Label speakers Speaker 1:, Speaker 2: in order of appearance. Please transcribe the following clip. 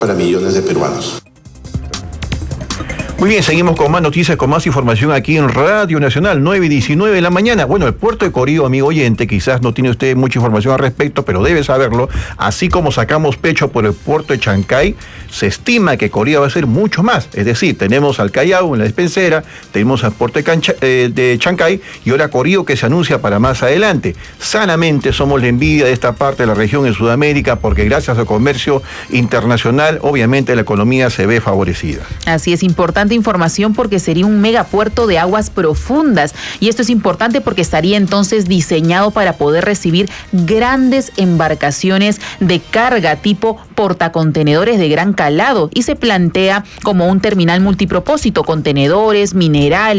Speaker 1: para millones de peruanos.
Speaker 2: Muy bien, seguimos con más noticias, con más información aquí en Radio Nacional, 9:19 de la mañana. Bueno, el puerto de Corío, amigo oyente, quizás no tiene usted mucha información al respecto, pero debe saberlo. Así como sacamos pecho por el puerto de Chancay, se estima que Corío va a ser mucho más. Es decir, tenemos al Callao en la despensera, tenemos al puerto de Chancay y ahora Corío que se anuncia para más adelante. Sanamente somos la envidia de esta parte de la región en Sudamérica porque gracias al comercio internacional, obviamente la economía se ve favorecida.
Speaker 3: Así es, importante información porque sería un megapuerto de aguas profundas y esto es importante porque estaría entonces diseñado para poder recibir grandes embarcaciones de carga tipo portacontenedores de gran calado y se plantea como un terminal multipropósito, contenedores, minerales,